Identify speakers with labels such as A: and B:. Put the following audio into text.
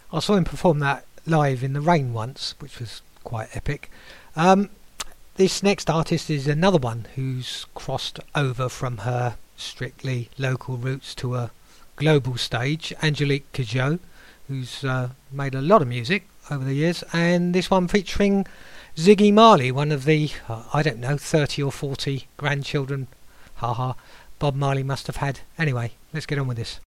A: I saw him perform that live in the rain once, which was quite epic. This next artist is another one who's crossed over from her strictly local roots to a global stage, Angelique Kidjo, who's made a lot of music over the years, and this one featuring Ziggy Marley, one of the, I don't know, 30 or 40 grandchildren, haha, Bob Marley must have had. Anyway, let's get on with this.